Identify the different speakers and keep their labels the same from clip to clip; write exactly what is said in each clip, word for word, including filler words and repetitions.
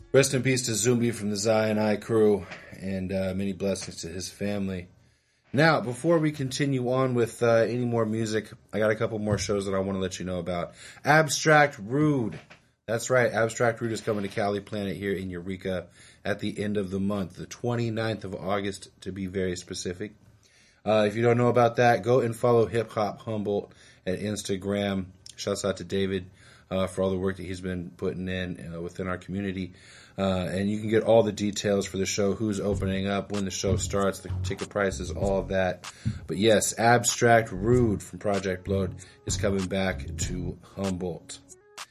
Speaker 1: Rest in peace to Zumbi from the Zion I crew, and uh, many blessings to his family. Now, before we continue on with uh, any more music, I got a couple more shows that I want to let you know about. Abstract Rude. That's right, Abstract Rude is coming to Cali Planet here in Eureka at the end of the month, the twenty-ninth of August to be very specific. Uh, if you don't know about that, go and follow Hip Hop Humboldt at Instagram. Shouts out to David uh, for all the work that he's been putting in uh, within our community. Uh, and you can get all the details for the show, who's opening up, when the show starts, the ticket prices, all of that. But yes, Abstract Rude from Project Blowed is coming back to Humboldt.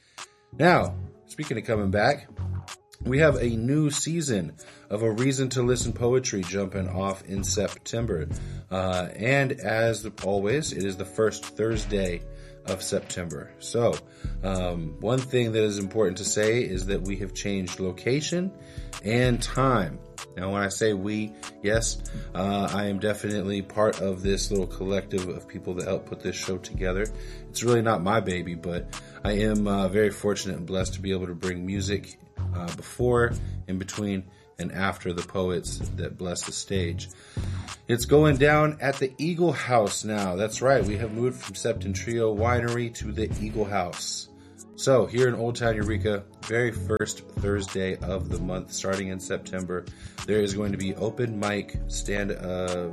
Speaker 1: Now, speaking of coming back, we have a new season of A Reason to Listen Poetry jumping off in September. Uh, and as always, it is the first Thursday of September. So, um, one thing that is important to say is that we have changed location and time. Now, when I say we, yes, uh, I am definitely part of this little collective of people that help put this show together. It's really not my baby, but I am uh, very fortunate and blessed to be able to bring music uh, before, in between, and after the poets that bless the stage. It's going down at the Eagle House now. That's right. We have moved from Septentrio Winery to the Eagle House. So here in Old Town Eureka, very first Thursday of the month, starting in September, there is going to be open mic, stand, uh,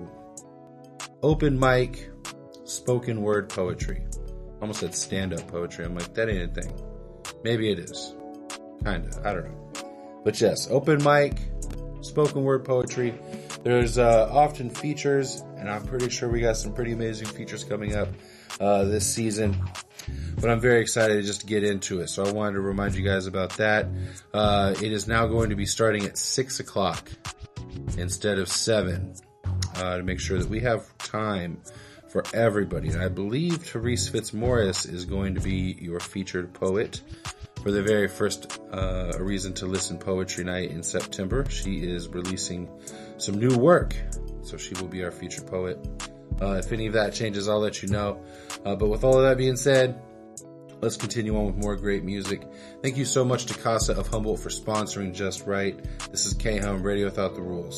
Speaker 1: open mic, spoken word poetry. Almost said stand-up poetry. I'm like, that ain't a thing. Maybe it is. Kinda. I don't know. But yes, open mic, spoken word poetry. There's uh, often features, and I'm pretty sure we got some pretty amazing features coming up uh, this season. But I'm very excited just to get into it. So I wanted to remind you guys about that. Uh, it is now going to be starting at six o'clock instead of seven uh, to make sure that we have time for everybody. And I believe Therese Fitzmaurice is going to be your featured poet for the very first uh, A Reason to Listen Poetry Night in September. She is releasing some new work, so she will be our featured poet. Uh, if any of that changes, I'll let you know. Uh, but with all of that being said, let's continue on with more great music. Thank you so much to Casa of Humboldt for sponsoring Just Right. This is K-Hum Radio Without the Rules.